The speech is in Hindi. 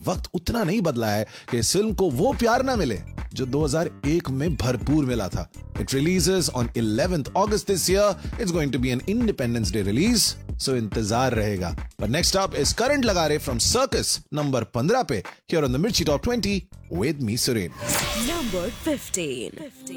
वक्त उतना नहीं बदला है कि इस फिल्म को वो प्यार ना मिले जो 2001 में भरपूर मिला था। It releases on 11th August this year. It's going to be an Independence Day release, so इंतजार रहेगा। But next up is Current Lagare from Circus, number 15 पे, here on the Mirchi Top 20 with me, Suren. Number 15.